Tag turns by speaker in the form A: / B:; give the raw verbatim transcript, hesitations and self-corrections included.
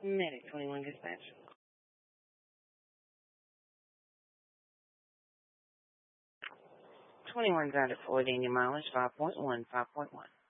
A: Medic twenty-one dispatch. twenty-one grounded for Daniel mileage five point one, five point one.